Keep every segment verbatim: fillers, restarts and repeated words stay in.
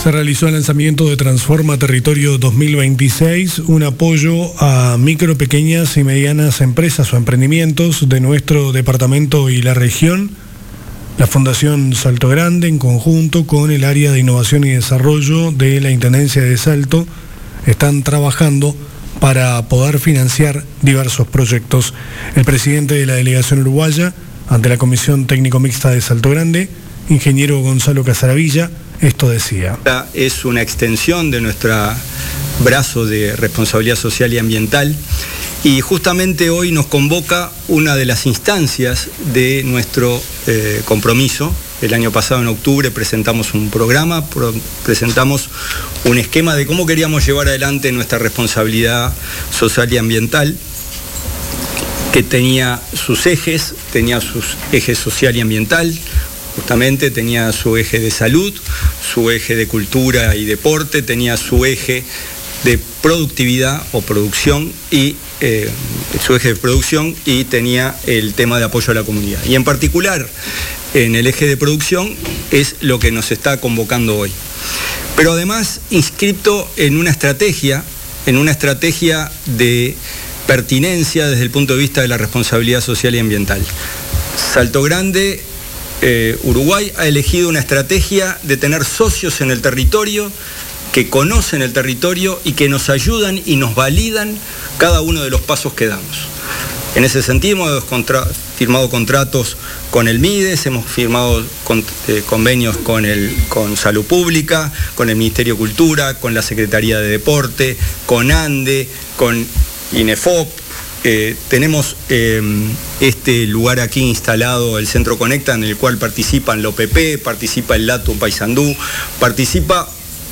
Se realizó el lanzamiento de Transforma Territorio dos mil veintiséis, un apoyo a micro, pequeñas y medianas empresas o emprendimientos de nuestro departamento y la región. La Fundación Salto Grande, en conjunto con el área de innovación y desarrollo de la Intendencia de Salto, están trabajando para poder financiar diversos proyectos. El presidente de la delegación uruguaya, ante la Comisión Técnico Mixta de Salto Grande, ingeniero Gonzalo Casaravilla, esto decía. Es una extensión de nuestro brazo de responsabilidad social y ambiental, y justamente hoy nos convoca una de las instancias de nuestro eh, compromiso. El año pasado, en octubre, presentamos un programa, pro, presentamos un esquema de cómo queríamos llevar adelante nuestra responsabilidad social y ambiental, que tenía sus ejes, tenía sus ejes social y ambiental, justamente tenía su eje de salud, su eje de cultura y deporte, tenía su eje de productividad o producción y eh, su eje de producción y tenía el tema de apoyo a la comunidad. Y en particular, en el eje de producción es lo que nos está convocando hoy. Pero además inscrito en una estrategia, en una estrategia de pertinencia desde el punto de vista de la responsabilidad social y ambiental. Salto Grande, eh, Uruguay, ha elegido una estrategia de tener socios en el territorio que conocen el territorio y que nos ayudan y nos validan cada uno de los pasos que damos. En ese sentido hemos contra- firmado contratos con el MIDES, hemos firmado con, eh, convenios con, el, con Salud Pública, con el Ministerio de Cultura, con la Secretaría de Deporte, con ANDE, con INEFOP. Eh, tenemos eh, este lugar aquí instalado, el Centro Conecta, en el cual participan la O P P, participa el LATU Paysandú, participa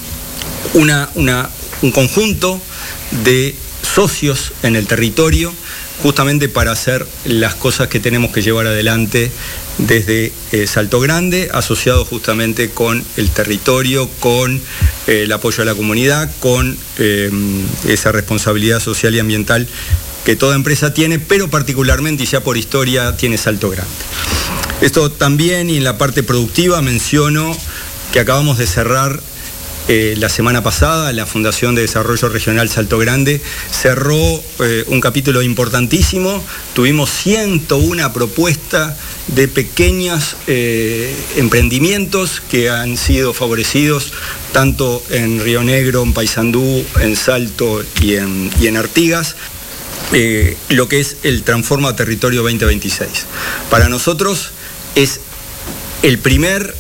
una, una, un conjunto de socios en el territorio, justamente para hacer las cosas que tenemos que llevar adelante desde eh, Salto Grande, asociado justamente con el territorio, con eh, el apoyo a la comunidad, con eh, esa responsabilidad social y ambiental que toda empresa tiene, pero particularmente y ya por historia tiene Salto Grande. Esto también, y en la parte productiva menciono que acabamos de cerrar Eh, la semana pasada, la Fundación de Desarrollo Regional Salto Grande cerró eh, un capítulo importantísimo. Tuvimos ciento una propuestas de pequeños eh, emprendimientos que han sido favorecidos tanto en Río Negro, en Paysandú, en Salto y en, y en Artigas. Eh, lo que es el Transforma Territorio veinte veintiséis. Para nosotros es el primer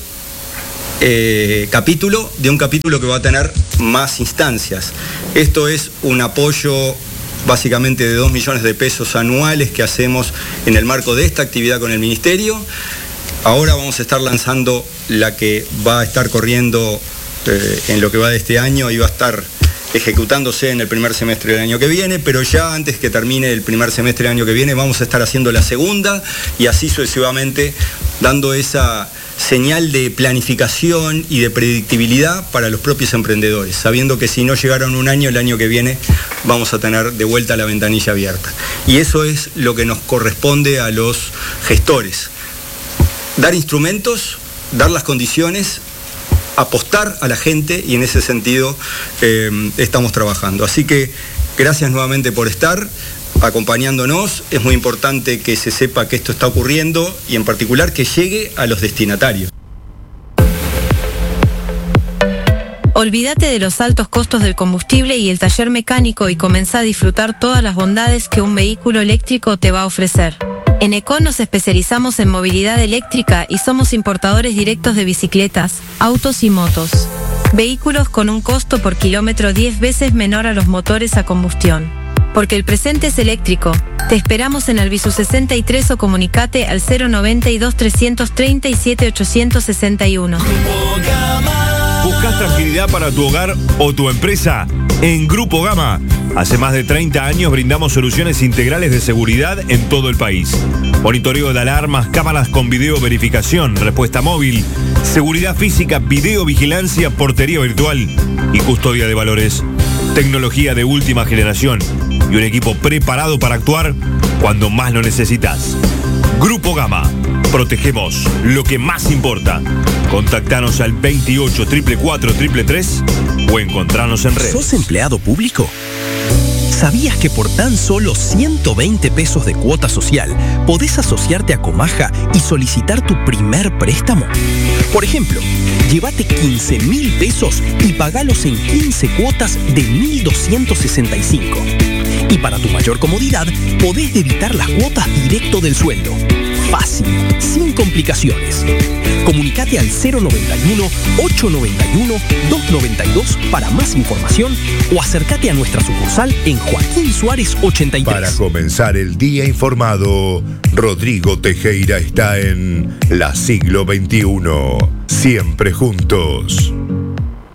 Eh, capítulo de un capítulo que va a tener más instancias. Esto es un apoyo básicamente de dos millones de pesos anuales que hacemos en el marco de esta actividad con el Ministerio. Ahora vamos a estar lanzando la que va a estar corriendo eh, en lo que va de este año y va a estar ejecutándose en el primer semestre del año que viene, pero ya antes que termine el primer semestre del año que viene vamos a estar haciendo la segunda y así sucesivamente, dando esa señal de planificación y de predictibilidad para los propios emprendedores, sabiendo que si no llegaron un año, el año que viene vamos a tener de vuelta la ventanilla abierta. Y eso es lo que nos corresponde a los gestores. Dar instrumentos, dar las condiciones, apostar a la gente, y en ese sentido eh, estamos trabajando. Así que gracias nuevamente por estar acompañándonos. Es muy importante que se sepa que esto está ocurriendo y en particular que llegue a los destinatarios. Olvídate de los altos costos del combustible y el taller mecánico y comenzá a disfrutar todas las bondades que un vehículo eléctrico te va a ofrecer. En Econ nos especializamos en movilidad eléctrica y somos importadores directos de bicicletas, autos y motos. Vehículos con un costo por kilómetro diez veces menor a los motores a combustión. Porque el presente es eléctrico. Te esperamos en Albizu sesenta y tres o comunicate al cero noventa y dos, trescientos treinta y siete, ochocientos sesenta y uno. ¿Buscas tranquilidad para tu hogar o tu empresa? En Grupo Gama, hace más de treinta años brindamos soluciones integrales de seguridad en todo el país. Monitoreo de alarmas, cámaras con video verificación, respuesta móvil, seguridad física, videovigilancia, portería virtual y custodia de valores. Tecnología de última generación y un equipo preparado para actuar cuando más lo necesitas. Grupo Gama, protegemos lo que más importa. Contactanos al veintiocho, cuatro cuatro cuatro tres o encontranos en redes. ¿Sos empleado público? ¿Sabías que por tan solo ciento veinte pesos de cuota social podés asociarte a Comaja y solicitar tu primer préstamo? Por ejemplo, llévate quince mil pesos y pagalos en quince cuotas de mil doscientos sesenta y cinco. Y para tu mayor comodidad, podés debitar las cuotas directo del sueldo. Fácil, sin complicaciones. Comunicate al cero noventa y uno, ocho noventa y uno, dos noventa y dos para más información o acércate a nuestra sucursal en Joaquín Suárez ochenta y tres. Para comenzar el día informado, Rodrigo Tejera está en La Siglo veintiuno. Siempre juntos.